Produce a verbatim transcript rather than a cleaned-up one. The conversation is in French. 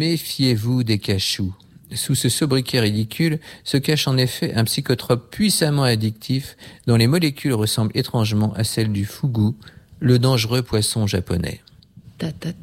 Méfiez-vous des cachous. Sous ce sobriquet ridicule se cache en effet un psychotrope puissamment addictif dont les molécules ressemblent étrangement à celles du fugu, le dangereux poisson japonais. Ta, ta,